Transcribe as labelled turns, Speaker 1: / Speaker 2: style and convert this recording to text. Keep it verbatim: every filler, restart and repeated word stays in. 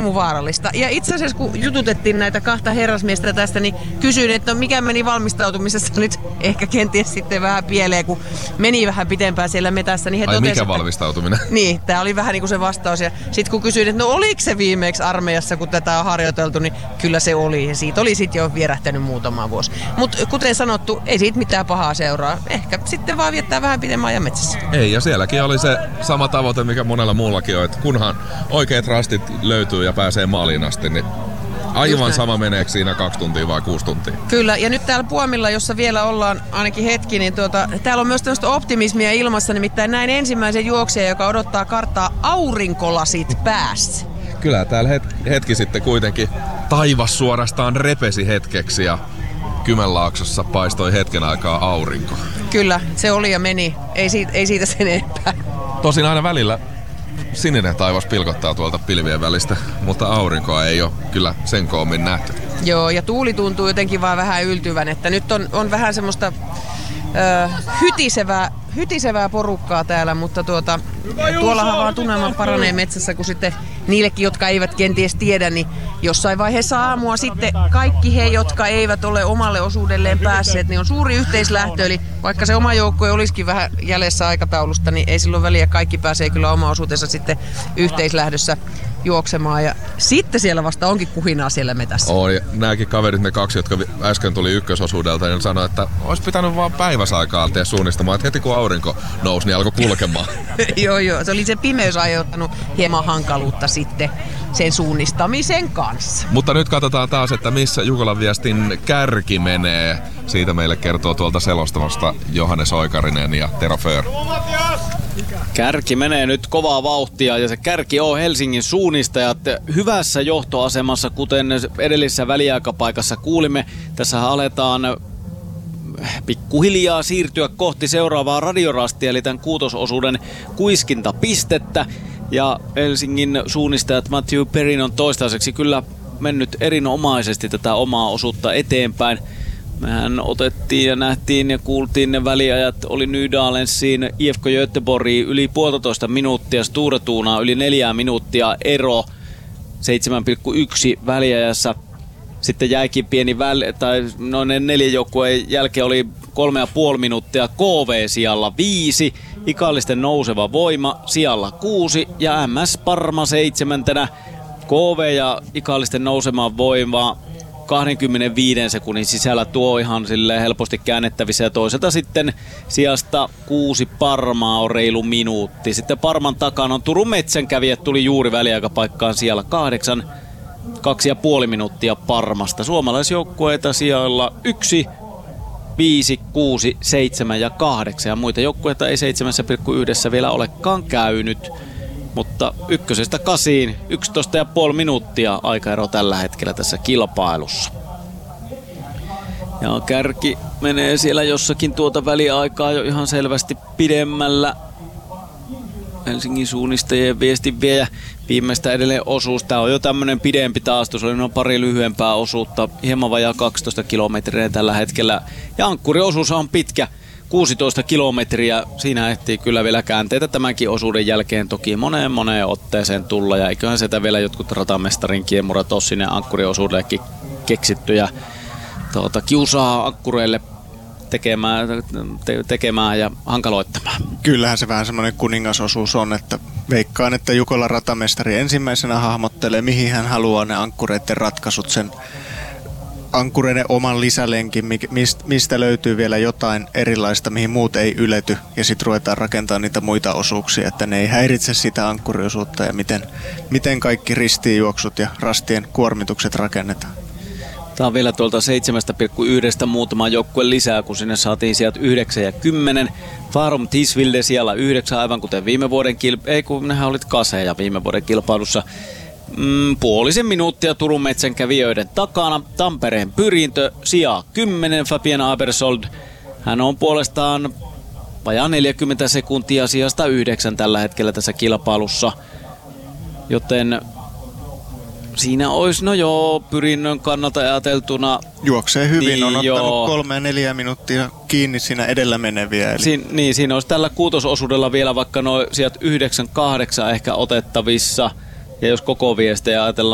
Speaker 1: hirmu vaarallista. Ja itse asiassa kun jututettiin näitä kahta herrasmiestä tästä, niin kysyin, että no mikä meni valmistautumisessa nyt ehkä kenties sitten vähän pieleen, kun meni vähän pitempään siellä metässä. Niin he
Speaker 2: Ai
Speaker 1: totesi,
Speaker 2: mikä
Speaker 1: että,
Speaker 2: valmistautuminen?
Speaker 1: Niin, tää oli vähän niin kuin se vastaus. Ja sitten kun kysyin, että no oliko se viimeksi armeijassa, kun tätä on harjoiteltu, niin kyllä se oli. Ja siitä oli sitten jo vierähtänyt muutama vuosi. Mutta kuten sanottu, ei siitä mitään pahaa seuraa. Ehkä sitten vaan viettää vähän pidemmän ajan metsässä.
Speaker 2: Ei, ja sielläkin oli se sama tavoite, mikä monella muullakin on, että kunhan oikeat rastit löytyy ja pääsee maaliin asti, niin aivan sama meneekö siinä kaksi tuntia vai kuusi tuntia.
Speaker 1: Kyllä, ja nyt täällä Puomilla, jossa vielä ollaan ainakin hetki, niin tuota, täällä on myös tämmöistä optimismia ilmassa, nimittäin näin ensimmäisen juoksijan, joka odottaa karttaa aurinkolasit päässä.
Speaker 2: Kyllä, täällä het- hetki sitten kuitenkin taivas suorastaan repesi hetkeksi ja Kymenlaaksossa paistoi hetken aikaa aurinko.
Speaker 1: Kyllä, se oli ja meni. Ei siitä, ei siitä sen enempää.
Speaker 2: Tosin aina välillä sininen taivas pilkottaa tuolta pilvien välistä, mutta aurinkoa ei ole kyllä sen koommin nähty.
Speaker 1: Joo, ja tuuli tuntuu jotenkin vaan vähän yltyvän, että nyt on, on vähän semmoista ö, hytisevää, hytisevää porukkaa täällä, mutta tuota, tuollahan vaan tunnelma paranee metsässä, kun sitten niillekin, jotka eivät kenties tiedä, niin jossain vaiheessa aamua sitten kaikki he, jotka eivät ole omalle osuudelleen päässeet, niin on suuri yhteislähtö, eli vaikka se oma joukkue olisikin vähän jäljessä aikataulusta, niin ei silloin väliä, kaikki pääsee kyllä oma osuutensa sitten yhteislähdössä juoksemaan, ja sitten siellä vasta onkin kuhinaa siellä metässä.
Speaker 2: Oo, ja nääkin kaverit, ne kaksi, jotka äsken tuli ykkösosuudelta, niin sanoi, että olisi pitänyt vaan päiväsaikaa tehdä suunnistamaan, että heti kun aurinko nousi, niin alkoi kulkemaan.
Speaker 1: Joo, joo, se oli se pimeys aiheuttanut hieman hankaluutta sitten sen suunnistamisen kanssa.
Speaker 2: Mutta nyt katsotaan taas, että missä Jukolan viestin kärki menee. Siitä meille kertoo tuolta selostamasta Johannes Oikarinen ja Tero Föör.
Speaker 3: Kärki menee nyt kovaa vauhtia ja se kärki on Helsingin suunnistajat hyvässä johtoasemassa, kuten edellisessä väliaikapaikassa kuulimme. Tässä aletaan pikkuhiljaa siirtyä kohti seuraavaa radiorastia, eli tämän kuutososuuden kuiskintapistettä. Ja Helsingin suunnistajat Matthew Perrin on toistaiseksi kyllä mennyt erinomaisesti tätä omaa osuutta eteenpäin. Mehän otettiin ja nähtiin ja kuultiin ne väliajat. Oli Nydalensiin I F K Göteborgiin yli puolitoista minuuttia, Sture Tunaan yli neljää minuuttia ero seitsemän pilkku yksi väliajassa. Sitten jäikin pieni väli, tai noin neljän joukkueen jälkeen oli kolme ja puoli minuuttia K V sijalla viisi, Ikallisten nouseva voima sijalla kuusi ja M S Parma seitsemäntenä. K V ja Ikallisten nousema voima kaksikymmentäviisi sekunnin sisällä tuo ihan silleen helposti käännettävissä ja toisaalta sitten sijasta kuusi Parmaa on reilu minuutti. Sitten Parman takana on Turun Metsänkävijät, tuli juuri väliaikapaikkaan siellä kahdeksan, kaksi ja puoli minuuttia Parmasta. Suomalaisjoukkueita sijoilla yksi, viisi, kuusi, seitsemän ja kahdeksan ja muita joukkueita ei seitsemän pilkku yksi vielä olekaan käynyt. Mutta ykkösestä kasiin yksitoista ja puoli minuuttia aikaero tällä hetkellä tässä kilpailussa. Ja kärki menee siellä jossakin tuota väliaikaa jo ihan selvästi pidemmällä. Helsingin suunnistajien viestin vie viimeistä edelleen osuus. Tää on jo tämmönen pidempi taastus. Oli noin pari lyhyempää osuutta. Hieman vajaa kaksitoista kilometriä tällä hetkellä. Ja ankkuriosuus on pitkä. kuusitoista kilometriä. Siinä ehtii kyllä vielä käänteitä tämänkin osuuden jälkeen toki moneen moneen otteeseen tulla. Ja eiköhän sitä vielä jotkut ratamestarin kiemurat ole sinne ankkuriosuudellekin keksitty. Ja tuota, kiusaa ankkureille tekemään, te, tekemään ja hankaloittamaan.
Speaker 4: Kyllähän se vähän semmoinen kuningasosuus on, että veikkaan, että Jukolan ratamestari ensimmäisenä hahmottelee, mihin hän haluaa ne ankkureiden ratkaisut, sen ankkureiden oman lisälenkin, mistä löytyy vielä jotain erilaista, mihin muut ei ylety, ja sitten ruvetaan rakentamaan niitä muita osuuksia, että ne ei häiritse sitä ankkuriosuutta ja miten, miten kaikki ristiinjuoksut ja rastien kuormitukset rakennetaan.
Speaker 3: Tämä on vielä tuolta seitsemän pilkku yksi muutama joukkue lisää, kun sinne saatiin sieltä yhdeksän ja kymmenen. Farum Tisvilde siellä yhdeksän, aivan kuten viime vuoden kilpailussa, ei kun nehän olit kaseja viime vuoden kilpailussa. Mm, puolisen minuuttia Turun Metsänkävijöiden takana. Tampereen Pyrintö sijaa kymmenen, Fabien Abersold. Hän on puolestaan vajaa neljäkymmentä sekuntia sijasta yhdeksän tällä hetkellä tässä kilpailussa. Joten siinä olisi, no joo, Pyrinnön kannalta ajateltuna.
Speaker 4: Juoksee hyvin,
Speaker 3: niin,
Speaker 4: on
Speaker 3: joo.
Speaker 4: ottanut kolme ja neljä minuuttia kiinni siinä edellä meneviä. Eli...
Speaker 3: Siin, niin, siinä olisi tällä kuutososuudella vielä vaikka noin sieltä yhdeksän kahdeksan ehkä otettavissa. Ja jos koko viestejä ajatellaan,